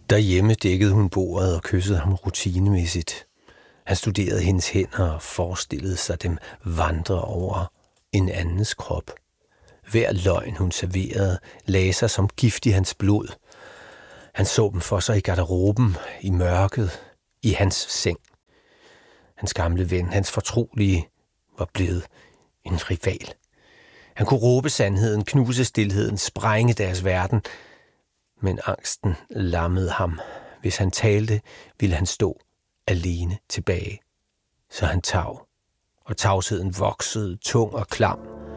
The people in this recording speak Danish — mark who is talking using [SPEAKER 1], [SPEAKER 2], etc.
[SPEAKER 1] Derhjemme dækkede hun bordet og kyssede ham rutinemæssigt. Han studerede hendes hænder og forestillede sig dem vandre over en andens krop. Hver løgn, hun serverede, lagde sig som gift i hans blod. Han så dem for sig i garderoben, i mørket, i hans seng. Hans gamle ven, hans fortrolige, var blevet en rival. Han kunne råbe sandheden, knuse stilheden, sprænge deres verden. Men angsten lammede ham. Hvis han talte, ville han stå alene tilbage. Så han tav, og tavsheden voksede, tung og klam.